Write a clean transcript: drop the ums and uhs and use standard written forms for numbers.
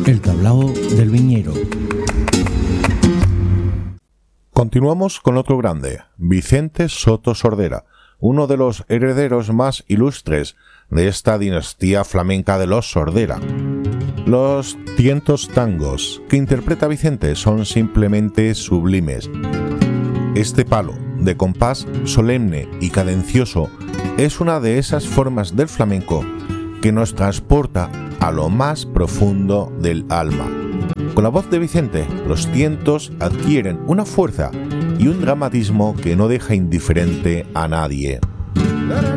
El tablao del viñero. Continuamos con otro grande, Vicente Soto Sordera, uno de los herederos más ilustres de esta dinastía flamenca de los Sordera. Los tientos tangos que interpreta Vicente son simplemente sublimes. Este palo de compás solemne y cadencioso es una de esas formas del flamenco que nos transporta a lo más profundo del alma. Con la voz de Vicente, los tientos adquieren una fuerza y un dramatismo que no deja indiferente a nadie.